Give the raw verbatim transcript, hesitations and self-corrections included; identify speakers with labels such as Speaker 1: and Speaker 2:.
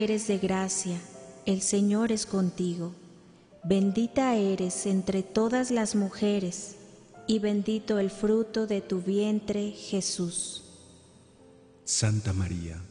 Speaker 1: Eres de gracia, el Señor es contigo. Bendita eres entre todas las mujeres, y bendito el fruto de tu vientre, Jesús.
Speaker 2: Santa María,